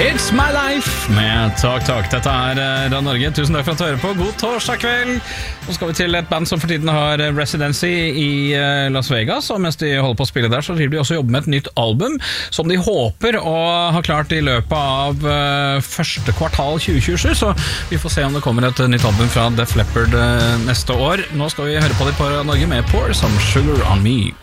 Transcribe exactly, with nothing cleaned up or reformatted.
It's My Life med Talk Talk. Dette er Radio Norge. Tusen takk for at du hører på. God torsdag kveld. Nå skal vi til et band som for tiden har residency i Las Vegas, og mens de holder på å spille der, så driver de også jobber med et nytt album som de håper å ha klart i løpet av første kvartal tjue tjuesju, så vi får se om det kommer et nytt album fra Def Leppard neste år. Nå skal vi høre på det på Radio Norge med Pour Some Sugar On Me.